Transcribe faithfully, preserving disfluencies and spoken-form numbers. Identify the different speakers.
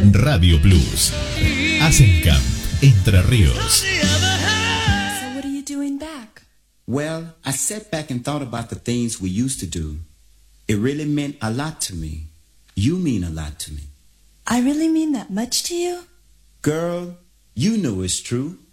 Speaker 1: Radio Plus. Asencamp, Entre Ríos.
Speaker 2: So what are you doing back?
Speaker 3: Well, I sat back and thought about the things we used to do. It really meant a lot to me. You mean a lot to me.
Speaker 2: I really mean that much to you?
Speaker 3: Girl, you know it's true.